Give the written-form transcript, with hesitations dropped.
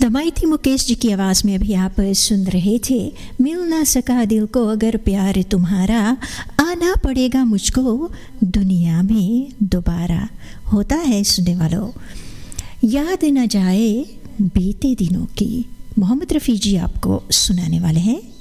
दमाइती मुकेश जी की आवाज़ में अभी आप सुन रहे थे मिल ना सका दिल को अगर प्यार तुम्हारा, आना पड़ेगा मुझको दुनिया में दोबारा। होता है सुनने वालों, याद न जाए बीते दिनों की। मोहम्मद रफ़ी जी आपको सुनाने वाले हैं